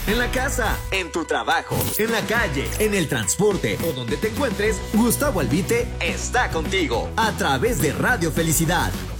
En la casa, en tu trabajo, en la calle, en el transporte o donde te encuentres, Gustavo Albite está contigo a través de Radio Felicidad